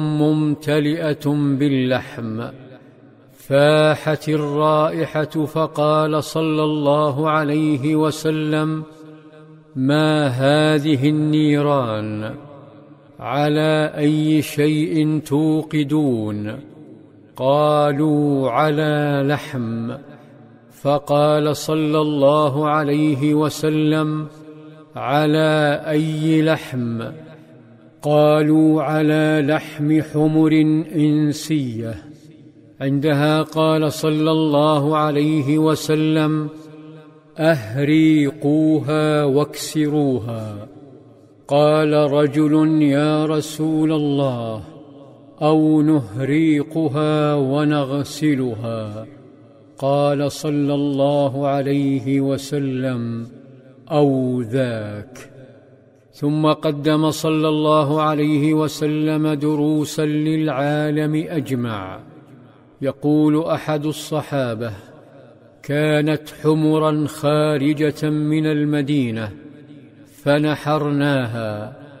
ممتلئة باللحم، فاحت الرائحة، فقال صلى الله عليه وسلم: ما هذه النيران؟ على أي شيء توقدون؟ قالوا: على لحم. فقال صلى الله عليه وسلم: على أي لحم؟ قالوا: على لحم حمر إنسية. عندها قال صلى الله عليه وسلم: أهريقوها واكسروها. قال رجل: يا رسول الله، أو نهريقها ونغسلها؟ قال صلى الله عليه وسلم: أو ذاك. ثم قدم صلى الله عليه وسلم دروسا للعالم أجمع. يقول أحد الصحابة: كانت حمرا خارجة من المدينة فنحرناها